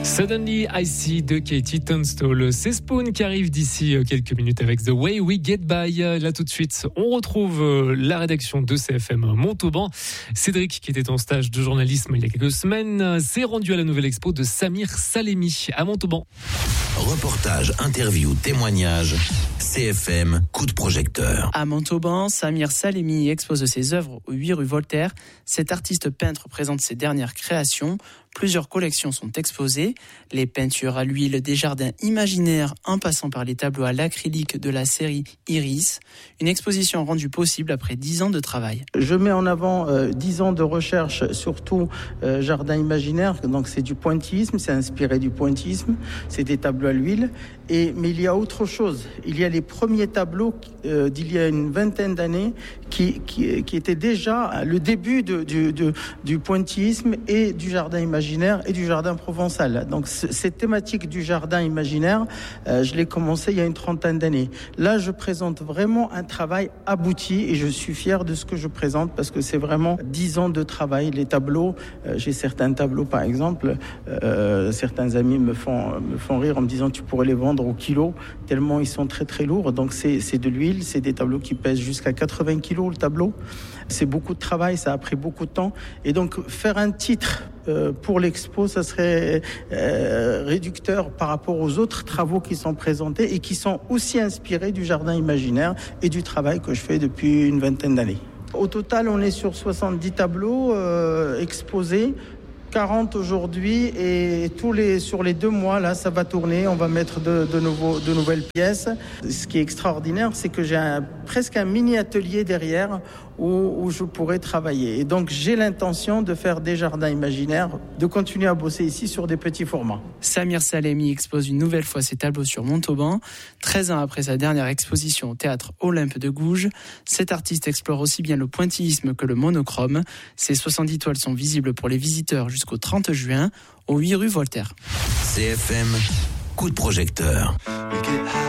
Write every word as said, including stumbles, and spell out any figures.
Suddenly I See de Katie Tunstall. C'est Spoon qui arrive d'ici quelques minutes avec The Way We Get By. Là tout de suite, on retrouve la rédaction de C F M Montauban. Cédric, qui était en stage de journalisme il y a quelques semaines, s'est rendu à la nouvelle expo de Samir Salemi à Montauban. Reportage, interview, témoignage, C F M, coup de projecteur. À Montauban, Samir Salemi expose ses œuvres au huit rue Voltaire. Cet artiste peintre présente ses dernières créations. Plusieurs collections sont exposées, les peintures à l'huile des jardins imaginaires en passant par les tableaux à l'acrylique de la série Iris. Une exposition rendue possible après dix ans de travail. Je mets en avant euh, dix ans de recherche, surtout euh, jardin imaginaire, donc c'est du pointillisme, c'est inspiré du pointillisme, c'est des tableaux à l'huile. Et, mais il y a autre chose, il y a les premiers tableaux euh, d'il y a une vingtaine d'années qui, qui, qui étaient déjà le début de, du, de, du pointillisme et du jardin imaginaire et du jardin provençal. Donc cette thématique du jardin imaginaire, euh, je l'ai commencé il y a une trentaine d'années. Là, je présente vraiment un travail abouti et je suis fier de ce que je présente parce que c'est vraiment dix ans de travail. Les tableaux, euh, j'ai certains tableaux par exemple, euh, certains amis me font, me font rire en me disant tu pourrais les vendre au kilo tellement ils sont très très lourds. Donc c'est, c'est de l'huile, c'est des tableaux qui pèsent jusqu'à quatre-vingts kilos le tableau. C'est beaucoup de travail, ça a pris beaucoup de temps. Et donc faire un titre euh, pour l'expo, ça serait euh, réducteur par rapport aux autres travaux qui sont présentés et qui sont aussi inspirés du jardin imaginaire et du travail que je fais depuis une vingtaine d'années. Au total, on est sur soixante-dix tableaux euh, exposés. quarante aujourd'hui et tous les, sur les deux mois, là, ça va tourner. On va mettre de, de, nouveaux, de nouvelles pièces. Ce qui est extraordinaire, c'est que j'ai un, presque un mini-atelier derrière où, où je pourrais travailler. Et donc, j'ai l'intention de faire des jardins imaginaires, de continuer à bosser ici sur des petits formats. Samir Salemi expose une nouvelle fois ses tableaux sur Montauban. treize ans après sa dernière exposition au théâtre Olympe de Gouges, cet artiste explore aussi bien le pointillisme que le monochrome. Ses soixante-dix toiles sont visibles pour les visiteurs jusqu'au trente juin, au huit rue Voltaire. C F M, coup de projecteur.